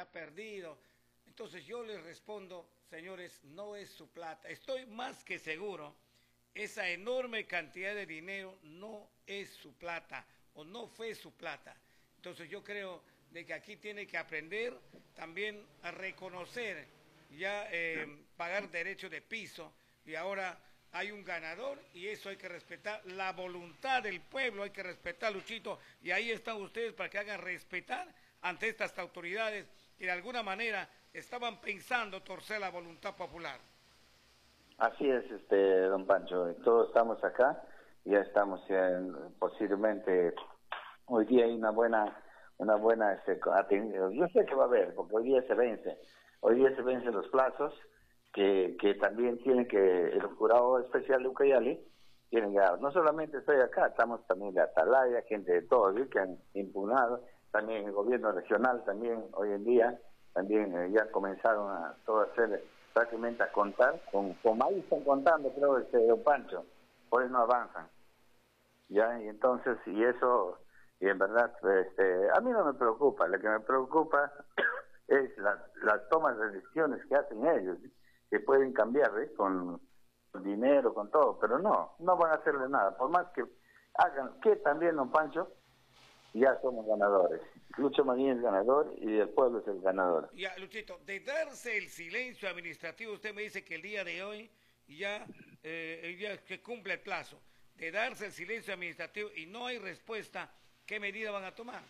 ha perdido. Entonces yo les respondo, señores, no es su plata. Estoy más que seguro, esa enorme cantidad de dinero no es su plata o no fue su plata. Entonces yo creo de que aquí tiene que aprender también a reconocer, ya pagar derecho de piso, y ahora hay un ganador y eso hay que respetar, la voluntad del pueblo hay que respetar, Luchito, y ahí están ustedes para que hagan respetar ante estas autoridades que de alguna manera estaban pensando torcer la voluntad popular. Así es, don Pancho, todos estamos acá, ya estamos posiblemente, hoy día hay una buena atención. Yo sé que va a haber, porque hoy día se vencen los plazos, que también tienen que, el jurado especial de Ucayali, tienen ya, no solamente estoy acá, estamos también de Atalaya, gente de todo, ¿sí?, que han impugnado, también el gobierno regional, también hoy en día, también ya comenzaron a todo hacer, prácticamente a contar, con maíz están contando, creo, don Pancho, por eso no avanzan, ya, y entonces, y eso, y en verdad, a mí no me preocupa, lo que me preocupa es las tomas de decisiones que hacen ellos, ¿sí?, que pueden cambiar, ¿eh?, con dinero, con todo, pero no van a hacerle nada, por más que hagan, que también, don Pancho, ya somos ganadores. Lucho Maguín es ganador y el pueblo es el ganador. Ya, Luchito, de darse el silencio administrativo, usted me dice que el día de hoy ya, que cumple el plazo, de darse el silencio administrativo y no hay respuesta, ¿qué medida van a tomar?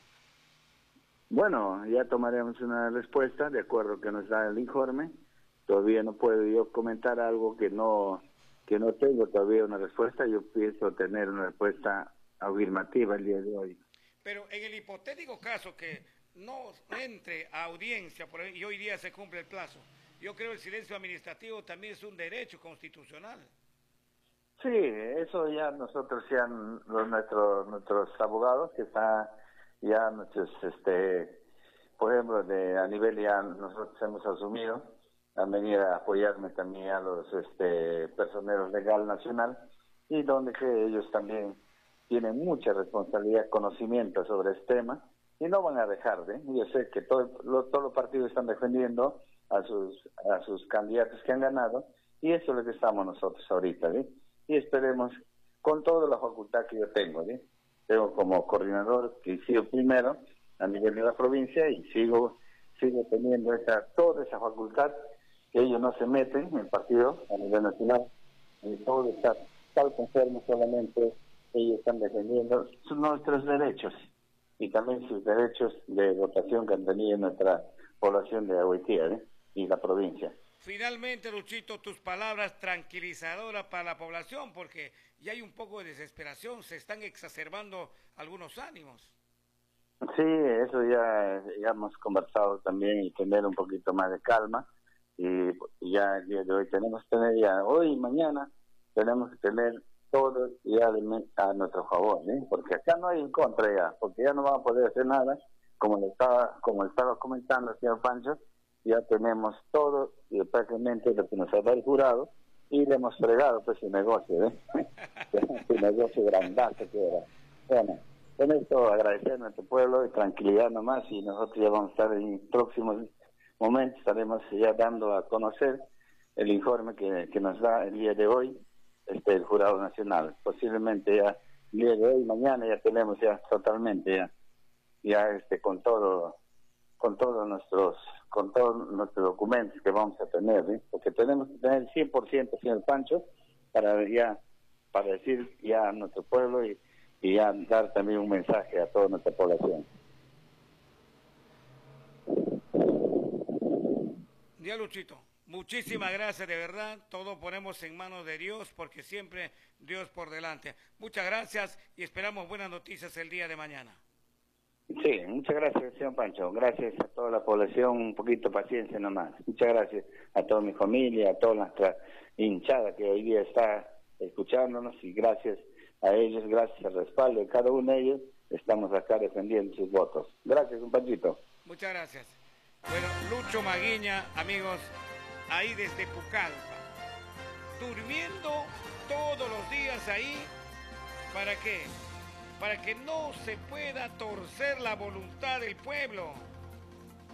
Bueno, ya tomaremos una respuesta de acuerdo a que nos da el informe. Todavía no puedo yo comentar algo que no tengo todavía una respuesta. Yo pienso tener una respuesta afirmativa el día de hoy. Pero en el hipotético caso que no entre a audiencia, por ejemplo, y hoy día se cumple el plazo, yo creo que el silencio administrativo también es un derecho constitucional. Sí, eso ya nosotros, ya nuestros abogados que están ya nuestros, por ejemplo, a nivel ya nosotros hemos asumido a venir a apoyarme también a los personeros legal nacional, y donde que ellos también tienen mucha responsabilidad, conocimiento sobre este tema, y no van a dejar de. Yo sé que todos los partidos están defendiendo a sus candidatos que han ganado, y eso es lo que estamos nosotros ahorita, ¿sí? Y esperemos, con toda la facultad que yo tengo, ¿sí? Tengo como coordinador, que he sido primero a nivel de la provincia, y sigo teniendo toda esa facultad, que ellos no se meten en el partido a nivel nacional, y todo está tal conforme, solamente ellos están defendiendo nuestros derechos y también sus derechos de votación que han tenido nuestra población de Agüitía, ¿eh?, y la provincia. Finalmente, Luchito, tus palabras tranquilizadoras para la población, porque ya hay un poco de desesperación, se están exacerbando algunos ánimos. Sí, eso ya hemos conversado también, y tener un poquito más de calma, y ya el día de hoy tenemos que tener, ya hoy y mañana tenemos que tener todo ya a nuestro favor, ¿eh?, porque acá no hay en contra ya, porque ya no vamos a poder hacer nada, como le estaba comentando el señor Pancho, ya tenemos todo y prácticamente lo que nos ha dado el jurado, y le hemos fregado pues su negocio, ¿eh? Su negocio grandazo que era. Bueno, con esto agradecer a nuestro pueblo y tranquilidad nomás, y nosotros ya vamos a estar en próximos momentos, estaremos ya dando a conocer el informe que nos da el día de hoy el Jurado Nacional. Posiblemente ya el día de hoy, mañana ya tenemos ya totalmente ya con todos nuestros documentos que vamos a tener, ¿sí? Porque tenemos que tener el 100%, señor Pancho, para decir ya a nuestro pueblo, y ya dar también un mensaje a toda nuestra población. Ya, Luchito, muchísimas gracias, de verdad, todo ponemos en manos de Dios, porque siempre Dios por delante. Muchas gracias y esperamos buenas noticias el día de mañana. Sí, muchas gracias, señor Pancho. Gracias a toda la población, un poquito de paciencia nomás. Muchas gracias a toda mi familia, a toda nuestra hinchada que hoy día está escuchándonos, y gracias a ellos, gracias al respaldo de cada uno de ellos, estamos acá defendiendo sus votos. Gracias, un Panchito. Muchas gracias. Bueno, Lucho Maguiña, amigos, ahí desde Pucallpa, durmiendo todos los días ahí, ¿para qué? Para que no se pueda torcer la voluntad del pueblo.